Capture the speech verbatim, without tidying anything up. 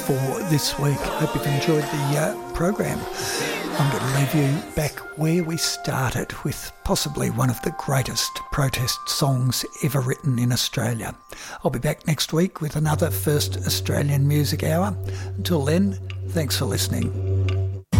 For this week. Hope you've enjoyed the uh, program. I'm going to leave you back where we started with possibly one of the greatest protest songs ever written in Australia. I'll be back next week with another First Australian Music Hour. Until then, thanks for listening.